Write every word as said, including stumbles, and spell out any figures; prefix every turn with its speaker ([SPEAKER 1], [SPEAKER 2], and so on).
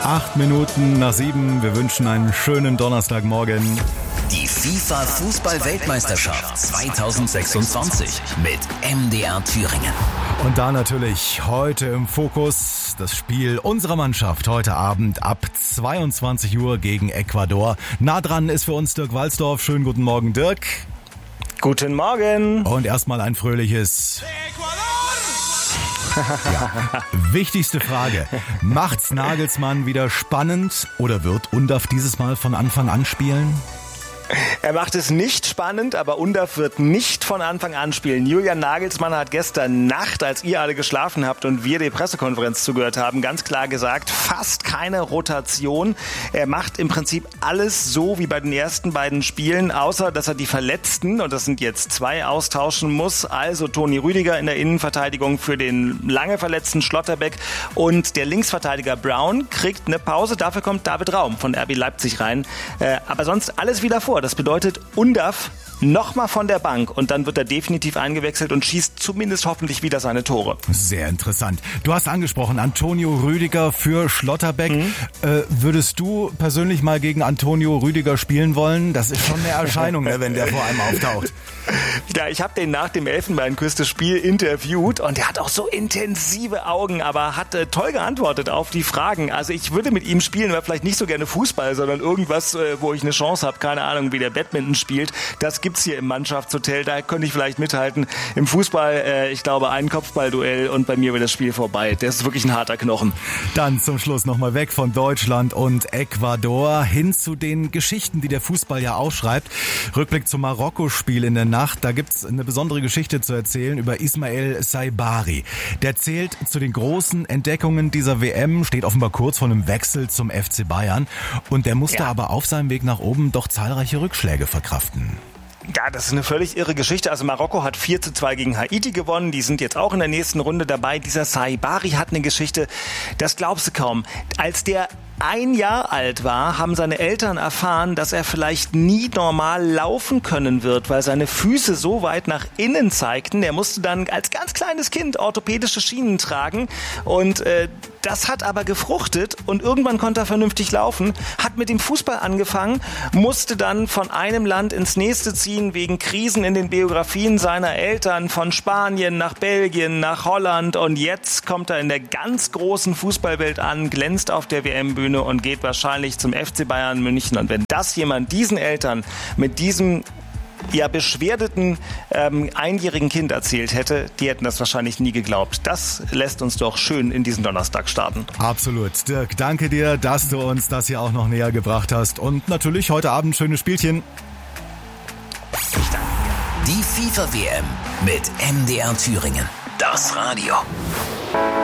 [SPEAKER 1] Acht Minuten nach sieben. Wir wünschen einen schönen Donnerstagmorgen.
[SPEAKER 2] Die FIFA-Fußball-Weltmeisterschaft zwanzig sechsundzwanzig mit M D R Thüringen.
[SPEAKER 1] Und da natürlich heute im Fokus das Spiel unserer Mannschaft heute Abend ab zweiundzwanzig Uhr gegen Ecuador. Nah dran ist für uns Dirk Walsdorf. Schönen guten Morgen, Dirk.
[SPEAKER 3] Guten Morgen.
[SPEAKER 1] Und erstmal ein fröhliches Ja. Wichtigste Frage. Macht's Nagelsmann wieder spannend oder wird Undav dieses Mal von Anfang an spielen?
[SPEAKER 3] Er macht es nicht spannend, aber Undav wird nicht von Anfang an spielen. Julian Nagelsmann hat gestern Nacht, als ihr alle geschlafen habt und wir die Pressekonferenz zugehört haben, ganz klar gesagt, fast keine Rotation. Er macht im Prinzip alles so wie bei den ersten beiden Spielen, außer dass er die Verletzten, und das sind jetzt zwei, austauschen muss. Also Toni Rüdiger in der Innenverteidigung für den lange verletzten Schlotterbeck und der Linksverteidiger Brown kriegt eine Pause. Dafür kommt David Raum von R B Leipzig rein. Äh, aber sonst alles wieder vor. Das bedeutet, Undav nochmal von der Bank und dann wird er definitiv eingewechselt und schießt zumindest hoffentlich wieder seine Tore.
[SPEAKER 1] Sehr interessant. Du hast angesprochen, Antonio Rüdiger für Schlotterbeck. Mhm. Äh, würdest du persönlich mal gegen Antonio Rüdiger spielen wollen? Das ist schon eine Erscheinung, ne, wenn der vor einem auftaucht.
[SPEAKER 3] Ja, ich habe den nach dem Elfenbeinküste Spiel interviewt und der hat auch so intensive Augen, aber hat äh, toll geantwortet auf die Fragen. Also ich würde mit ihm spielen, aber vielleicht nicht so gerne Fußball, sondern irgendwas, äh, wo ich eine Chance habe. Keine Ahnung, wie der Badminton spielt. Das gibt's hier im Mannschaftshotel, da könnte ich vielleicht mithalten. Im Fußball, äh, ich glaube, ein Kopfballduell und bei mir wird das Spiel vorbei. Der ist wirklich ein harter Knochen.
[SPEAKER 1] Dann zum Schluss nochmal weg von Deutschland und Ecuador hin zu den Geschichten, die der Fußball ja ausschreibt. Rückblick zum Marokko-Spiel in der Nacht. Da gibt's eine besondere Geschichte zu erzählen über Ismael Saibari. Der zählt zu den großen Entdeckungen dieser W M, steht offenbar kurz vor einem Wechsel zum F C Bayern. Und der musste ja. aber auf seinem Weg nach oben doch zahlreiche Rückschläge verkraften.
[SPEAKER 3] Ja, das ist eine völlig irre Geschichte. Also Marokko hat vier zu zwei gegen Haiti gewonnen. Die sind jetzt auch in der nächsten Runde dabei. Dieser Saibari hat eine Geschichte, das glaubst du kaum. Als der ein Jahr alt war, haben seine Eltern erfahren, dass er vielleicht nie normal laufen können wird, weil seine Füße so weit nach innen zeigten. Er musste dann als ganz kleines Kind orthopädische Schienen tragen und äh, das hat aber gefruchtet und irgendwann konnte er vernünftig laufen, hat mit dem Fußball angefangen, musste dann von einem Land ins nächste ziehen wegen Krisen in den Biografien seiner Eltern, von Spanien nach Belgien, nach Holland und jetzt kommt er in der ganz großen Fußballwelt an, glänzt auf der W M-Bühne und geht wahrscheinlich zum F C Bayern München. Und wenn das jemand diesen Eltern mit diesem ja beschwerdeten ähm, einjährigen Kind erzählt hätte, die hätten das wahrscheinlich nie geglaubt. Das lässt uns doch schön in diesen Donnerstag starten.
[SPEAKER 1] Absolut. Dirk, danke dir, dass du uns das hier auch noch näher gebracht hast. Und natürlich heute Abend schönes Spielchen.
[SPEAKER 2] Ich danke dir. Die FIFA W M mit M D R Thüringen. Das Radio.